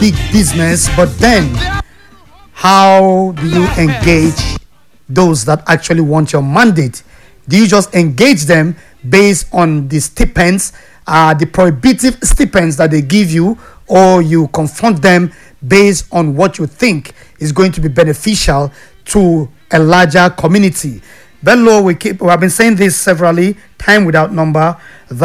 big business, but then how do you engage those that actually want your mandate? Do you just engage them based on the stipends, the prohibitive stipends that they give you, or you confront them based on what you think is going to be beneficial to a larger community? Bello, we have been saying this severally, time without number,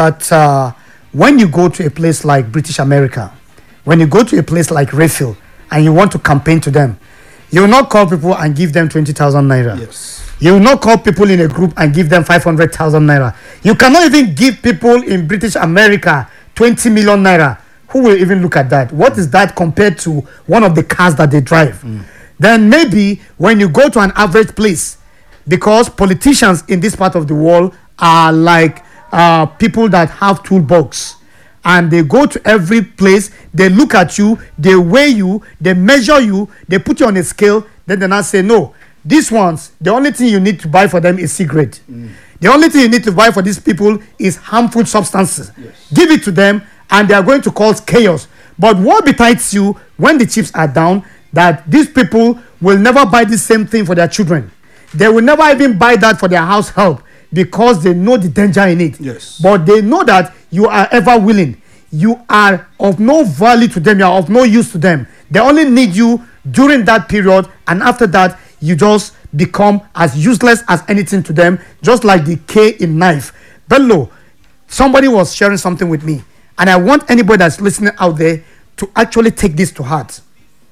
that when you go to a place like British America, when you go to a place like Rayfield, and you want to campaign to them, you will not call people and give them 20,000 naira. Yes. You will not call people in a group and give them 500,000 naira. You cannot even give people in British America 20 million naira. Who will even look at that? What is that compared to one of the cars that they drive? Then maybe when you go to an average place, because politicians in this part of the world are like people that have toolbox, and they go to every place, they look at you, they weigh you, they measure you, they put you on a scale, then they now say, no, these ones, the only thing you need to buy for them is cigarette. The only thing you need to buy for these people is harmful substances. Yes. Give it to them, and they are going to cause chaos. But what betides you when the chips are down, that these people will never buy the same thing for their children. They will never even buy that for their house help, because they know the danger in it. Yes. But they know that you are ever willing. You are of no value to them. You are of no use to them. They only need you during that period, and after that, you just become as useless as anything to them, just like the K in knife. Bello, somebody was sharing something with me, and I want anybody that's listening out there to actually take this to heart.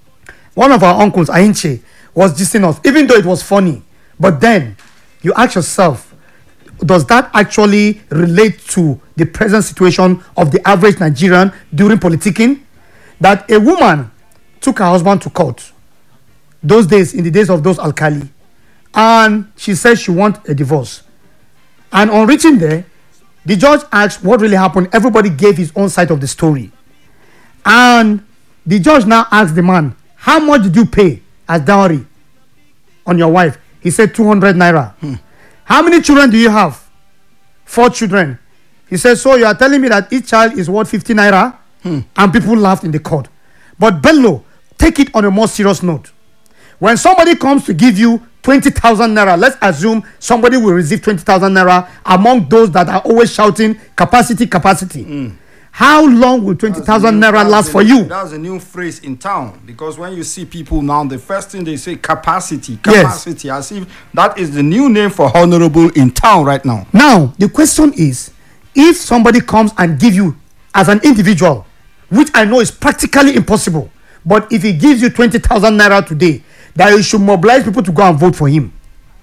One of our uncles, Ainche, was dissing us, even though it was funny. But then, you ask yourself, does that actually relate to the present situation of the average Nigerian during politicking? That a woman took her husband to court those days, in the days of those alkali, and she said she wants a divorce. And on reaching there, the judge asked what really happened. Everybody gave his own side of the story. And the judge now asked the man, how much did you pay as dowry on your wife? He said 200 naira. How many children do you have? 4 children. He said, so you are telling me that each child is worth 50 naira? And people laughed in the court. But Bello, take it on a more serious note. When somebody comes to give you 20,000 naira, let's assume somebody will receive 20,000 naira among those that are always shouting capacity, capacity. How long will 20,000 naira last for you? That's a new phrase in town, because when you see people now, the first thing they say, capacity, capacity, as if that is the new name for honorable in town right now. Now, the question is, if somebody comes and give you as an individual, which I know is practically impossible, but if he gives you 20,000 naira today, that you should mobilize people to go and vote for him,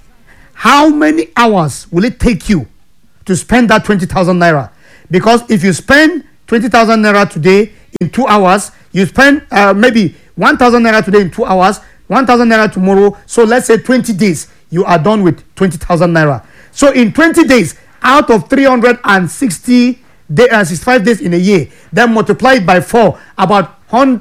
how many hours will it take you to spend that 20,000 naira? Because if you spend 20,000 naira today in 2 hours, you spend maybe 1,000 naira today in 2 hours, 1,000 naira tomorrow. So let's say 20 days, you are done with 20,000 naira. So in 20 days, out of 365 days in a year, then multiply it by 4, about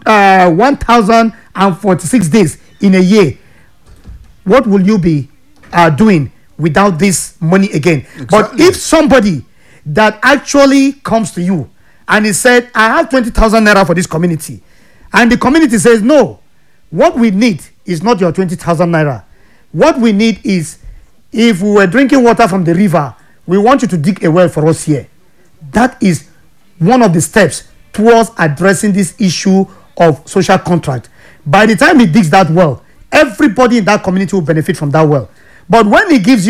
1,046 days in a year. What will you be doing without this money again? Exactly. But if somebody that actually comes to you and he said, I have 20,000 naira for this community, and the community says, no, what we need is not your 20,000 naira. What we need is, if we were drinking water from the river, we want you to dig a well for us here. That is one of the steps towards addressing this issue of social contract. By the time he digs that well, everybody in that community will benefit from that well. But when he gives you